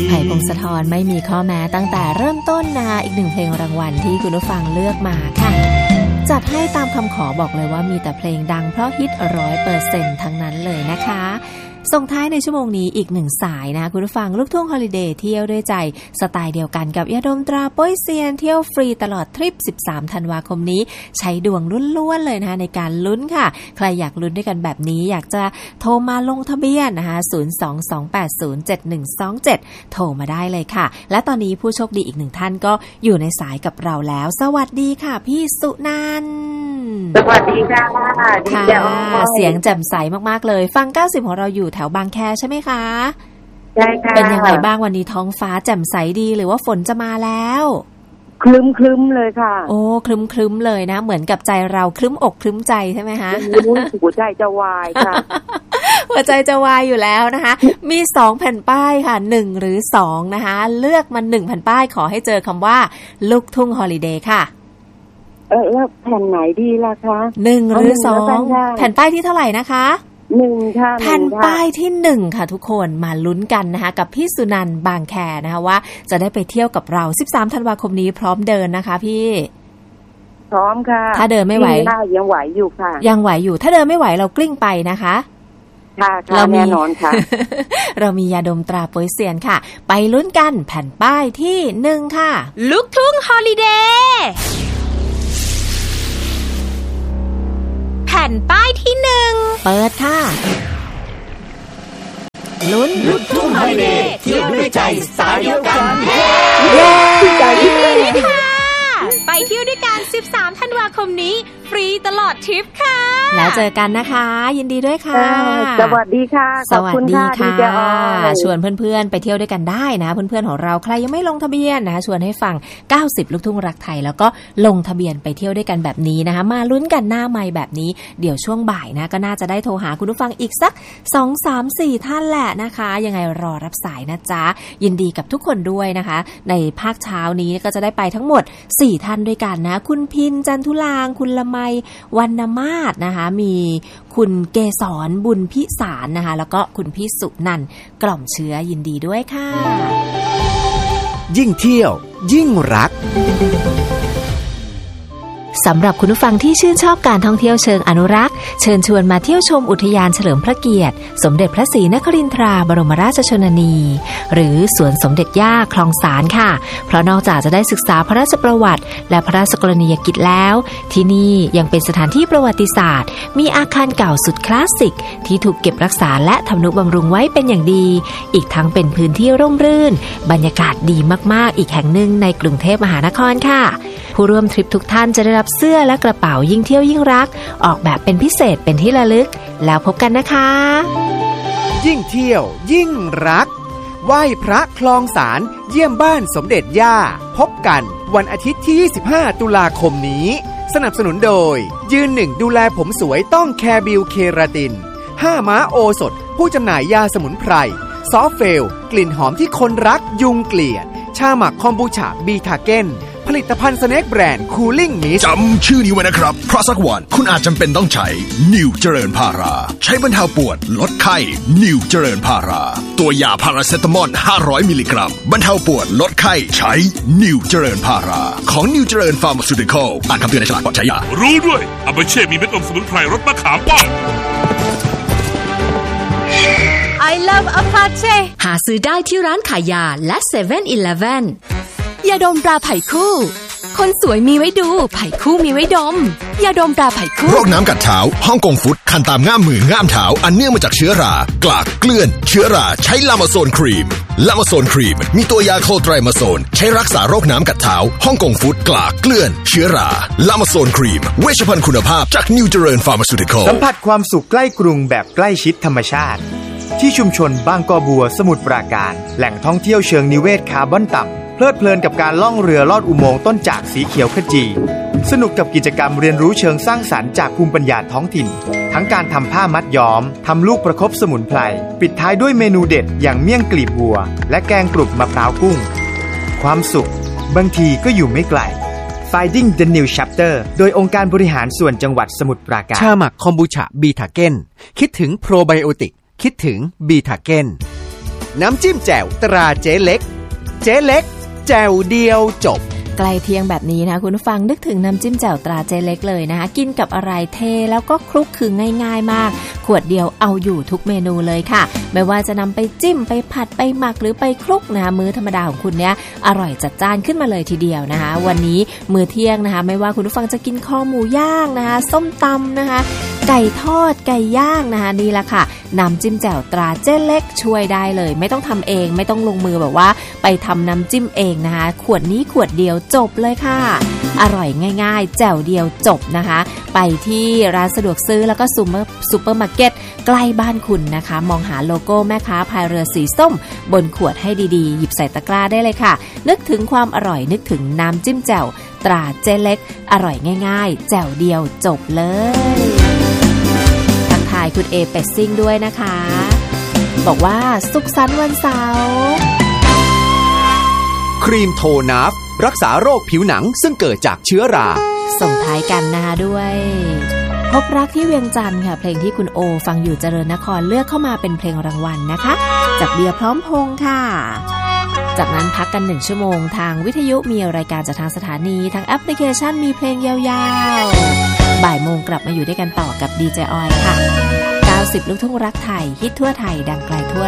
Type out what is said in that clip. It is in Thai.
ไผ่พงศธรไม่มีข้อแม้ตั้งแต่เริ่มต้นนะคะอีกหนึ่งเพลงรางวัลที่คุณผู้ฟังเลือกมาค่ะจัดให้ตามคำขอบอกเลยว่ามีแต่เพลงดังเพราะฮิต 100% ทั้งนั้นเลยนะคะส่งท้ายในชั่วโมงนี้อีกหนึ่งสายนะคุณผู้ฟังลูกทุ่งฮอลิเดย์เที่ยวด้วยใจสไตล์เดียวกันกับยาดมตราโป้ยเซียนเที่ยวฟรีตลอดทริป13ธันวาคมนี้ใช้ดวงล้วนๆเลยนะคะในการลุ้นค่ะใครอยากลุ้นด้วยกันแบบนี้อยากจะโทรมาลงทะเบียนนะคะ022807127โทรมาได้เลยค่ะและตอนนี้ผู้โชคดีอีกหนึ่งท่านก็อยู่ในสายกับเราแล้วสวัสดีค่ะพี่สุนันท์สวัสดีค่ะค่ะเสียงแจ่มใสมากๆเลยฟัง90ของเราอยู่แถวบางแคใช่ไหมคะใช่ค่ะเป็นยังไงบ้างวันนี้ท้องฟ้าแจ่มใสดีหรือว่าฝนจะมาแล้วคลึ้มเลยค่ะโอ้คลึ้มเลยนะเหมือนกับใจเราคลึ้มอกคลึ้มใจใช่ไหมคะหัวใจจะวายค่ะหัวใจจะวายอยู่แล้วนะคะมี2แผ่นป้ายค่ะ1หรือ2นะคะเลือกมา1แผ่นป้ายขอให้เจอคำว่าลูกทุ่งฮอลิเดย์ค่ะแล้วแผ่นไหนดีล่ะคะ 1หรือ2แผ่นป้ายที่เท่าไหร่นะคะ 1ค่ะแผ่นป้ายที่1ค่ะทุกคนมาลุ้นกันนะคะกับพี่สุนันท์บางแคนะคะว่าจะได้ไปเที่ยวกับเรา13ธันวาคมนี้พร้อมเดินนะคะพี่พร้อมค่ะถ้าเดินไม่ไหวยังไหวอยู่ค่ะยังไหวอยู่ถ้าเดินไม่ไหวเรากลิ้งไปนะคะค่ะแน่นอนค่ะเรามียาดมตราโป้ยเซียนค่ะไปลุ้นกันแผ่นป้ายที่1ค่ะลูกทุ่งฮอลิเดย์แผ่นป้ายที่1 เปิดค่ะลุ้นลูกทุ่งฮอลิเดย์เที่ยวด้วยใจสไตล์เดียวกันเย้ไปเที่ยวด้วยกัน13ธันวาคมนี้ฟรีตลอดทริปค่ะแล้วเจอกันนะคะยินดีด้วยค่ะสวัสดีค่ะสวัสดีค่ะชวนเพื่อนๆไปเที่ยวด้วยกันได้นะเพื่อนๆของเราใครยังไม่ลงทะเบียนนะคะชวนให้ฟัง90ลูกทุ่งรักไทยแล้วก็ลงทะเบียนไปเที่ยวด้วยกันแบบนี้นะคะมาลุ้นกันหน้าไมค์แบบนี้เดี๋ยวช่วงบ่ายนะก็น่าจะได้โทรหาคุณผู้ฟังอีกสัก 2-3-4 ท่านแหละนะคะยังไงรอรับสายนะจ๊ะยินดีกับทุกคนด้วยนะคะในภาคเช้านี้ก็จะได้ไปทั้งหมด4ท่านด้วยกันนะคุณพินจันทุลางคุณละไมวรรณมาศนะคะมีคุณเกษรบุญพิสารนะคะแล้วก็คุณพี่สุนันท์กล่อมเชื้อยินดีด้วยค่ะยิ่งเที่ยวยิ่งรักสำหรับคุณผู้ฟังที่ชื่นชอบการท่องเที่ยวเชิงอนุรักษ์เชิญชวนมาเที่ยวชมอุทยานเฉลิมพระเกียรติสมเด็จพระศรีนครินทราบรมราชชนนีหรือสวนสมเด็จย่าคลองสานค่ะเพราะนอกจากจะได้ศึกษาพระราชประวัติและพระราชกรณียกิจแล้วที่นี่ยังเป็นสถานที่ประวัติศาสตร์มีอาคารเก่าสุดคลาสสิกที่ถูกเก็บรักษาและทำนุบำรุงไว้เป็นอย่างดีอีกทั้งเป็นพื้นที่ร่มรื่นบรรยากาศดีมากๆอีกแห่งหนึ่งในกรุงเทพมหานครค่ะผู้ร่วมทริปทุกท่านจะได้รับเสื้อและกระเป๋ายิ่งเที่ยวยิ่งรักออกแบบเป็นพิเศษเป็นที่ระลึกแล้วพบกันนะคะยิ่งเที่ยวยิ่งรักไหว้พระคลองสารเยี่ยมบ้านสมเด็จย่าพบกันวันอาทิตย์ที่25ตุลาคมนี้สนับสนุนโดยยืนหนึ่งดูแลผมสวยต้องแคร์บิวเคราติน5ม้าโอสถผู้จำหน่ายยาสมุนไพรซอฟเฟลกลิ่นหอมที่คนรักยุงเกลียดชาหมักคอมบูชาบีทาเก้นผลิตภัณฑ์สแน็คแบรนด์คูลิ่งมิสจำชื่อนี้ไว้นะครับเพราะสักวันคุณอาจจำเป็นต้องใช้นิวเจริญพาราใช้บรรเทาปวดลดไข้นิวเจริญพาราตัวยาพาราเซตามอล500มิลลิกรัมบรรเทาปวดลดไข้ใช้นิวเจริญพาราของนิวเจริญฟาร์มาซูติคอลอ่านคำเตือนในฉลากก่อนใช้ยารู้ด้วยอาบาเช่มีเม็ดอมสมุนไพรรสมะขามป้อม I love Apache หาซื้อได้ที่ร้านขายยาและ 7-Eleven ยาดมตราไผ่คู่คนสวยมีไว้ดูไผ่คู่มีไว้ดมยาดมตราไผ่คู่โรคน้ำกัดเท้าฮ่องกงฟุตคันตามง่ามมือง่ามเท้าอันเนื่องมาจากเชื้อรากลากเกลื่อนเชื้อราใช้ลามาโซนครีมลามาโซนครีมมีตัวยาโคไตรมาโซนใช้รักษาโรคน้ำกัดเท้าฮ่องกงฟุตกลากเกลื่อนเชื้อราลามาโซนครีมเวชภัณฑ์คุณภาพจากนิวเจริญฟาร์มาซูติคอลสัมผัสความสุขใกล้กรุงแบบใกล้ชิดธรรมชาติที่ชุมชนบางกอบัวสมุทรปราการแหล่งท่องเที่ยวเชิงนิเวศคาร์บอนต่ำเพลิดเพลินกับการล่องเรือลอดอุโมงค์ต้นจากสีเขียวขจีสนุกกับกิจกรรมเรียนรู้เชิงสร้างสรรค์จากภูมิปัญญาท้องถิ่นทั้งการทำผ้ามัดย้อมทำลูกประคบสมุนไพรปิดท้ายด้วยเมนูเด็ดอย่างเมี่ยงกลีบบัวและแกงกรุบมะพร้าวกุ้งความสุขบางทีก็อยู่ไม่ไกล Finding the New Chapter โดยองค์การบริหารส่วนจังหวัดสมุทรปราการชาหมักคอมบูชาบีทาเก้นคิดถึงโปรไบโอติกคิดถึงบีทาเก้นน้ำจิ้มแจ่วตราเจ๊เล็กเจ๊เล็กแจ่วเดียวจบใกล้เที่ยงแบบนี้นะคุณผู้ฟังนึกถึงน้ำจิ้มแจ่วตราเจ๊เล็กเลยนะคะกินกับอะไรเทแล้วก็คลุกคือง่ายๆมากขวดเดียวเอาอยู่ทุกเมนูเลยค่ะไม่ว่าจะนำไปจิ้มไปผัดไปหมักหรือไปคลุกนะมื้อธรรมดาของคุณเนี้ยอร่อยจัดจ้านขึ้นมาเลยทีเดียวนะคะวันนี้มื้อเที่ยงนะคะไม่ว่าคุณผู้ฟังจะกินคอหมูย่างนะคะส้มตำนะคะไก่ทอดไก่ย่างนะคะนี่แหละค่ะน้ำจิ้มแจ่วตราเจ๊เล็กช่วยได้เลยไม่ต้องทำเองไม่ต้องลงมือแบบว่าไปทำน้ำจิ้มเองนะคะขวดนี้ขวดเดียวจบเลยค่ะอร่อยง่ายๆแจ่วเดียวจบนะคะไปที่ร้านสะดวกซื้อแล้วก็ซูเปอร์มาร์เก็ตใกล้บ้านคุณนะคะมองหาโลโก้แม่ค้าพายเรือสีส้มบนขวดให้ดีๆหยิบใส่ตะกร้าได้เลยค่ะนึกถึงความอร่อยนึกถึงน้ำจิ้มแจ่วตราเจ๊เล็กอร่อยง่ายๆแจ่วเดียวจบเลยทักทายคุณเอเป็ดซิ่งด้วยนะคะบอกว่าสุขสันต์วันเสาร์ครีมโทนัฟรักษาโรคผิวหนังซึ่งเกิดจากเชื้อราส่งท้ายกันนะคะด้วยพบรักที่เวียงจันทร์ค่ะเพลงที่คุณโอฟังอยู่เจริญนครเลือกเข้ามาเป็นเพลงรางวัลนะคะจากเบียร์พร้อมพงษ์ค่ะจากนั้นพักกัน1ชั่วโมงทางวิทยุมีรายการจากทางสถานีทางแอปพลิเคชันมีเพลงยาวๆบ่ายโมงกลับมาอยู่ด้วยกันต่อกับดีเจออยค่ะ90ลูกทุ่งรักไทยฮิตทั่วไทยดังไกลทั่ว